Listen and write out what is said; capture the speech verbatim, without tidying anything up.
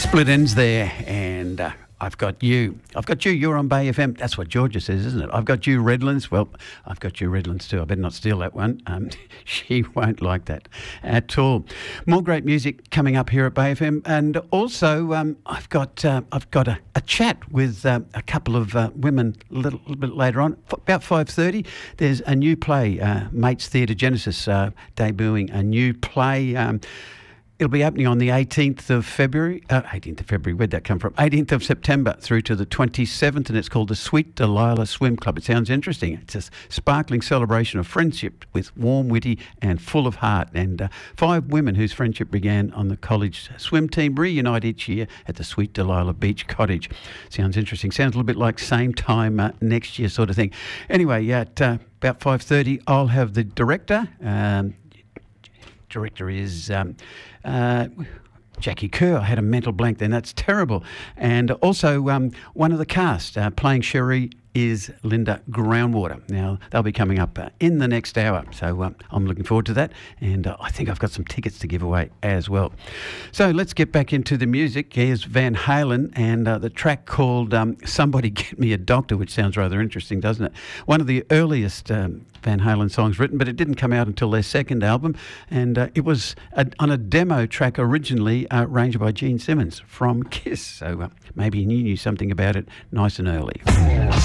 Split ends there, and uh, I've got you. I've got you. You're on Bay F M. That's what Georgia says, isn't it? I've got you, Redlands. Well, I've got you, Redlands too. I better not steal that one. Um, she won't like that at all. More great music coming up here at Bay F M, and also um, I've got uh, I've got a, a chat with uh, a couple of uh, women a little, little bit later on. F- about five thirty. There's a new play, uh, Mates Theatre Genesis, uh, debuting a new play. Um, It'll be opening on the eighteenth of February. Uh, eighteenth of February, where'd that come from? eighteenth of September through to the twenty-seventh, and it's called the Sweet Delilah Swim Club. It sounds interesting. It's a sparkling celebration of friendship with warm, witty, and full of heart. And uh, five women whose friendship began on the college swim team reunite each year at the Sweet Delilah Beach Cottage. Sounds interesting. Sounds a little bit like same time uh, next year sort of thing. Anyway, at uh, about five thirty, I'll have the director. Um, director is um, uh, Jackie Kerr. I had a mental blank then. That's terrible. And also um, one of the cast uh, playing Sherry is Linda Groundwater. Now, they'll be coming up uh, in the next hour, so um, I'm looking forward to that, and uh, I think I've got some tickets to give away as well. So let's get back into the music. Here's Van Halen and uh, the track called um, Somebody Get Me a Doctor, which sounds rather interesting, doesn't it? One of the earliest um, Van Halen songs written, but it didn't come out until their second album, and uh, it was a, on a demo track originally uh, arranged by Gene Simmons from Kiss, so uh, maybe you knew something about it nice and early.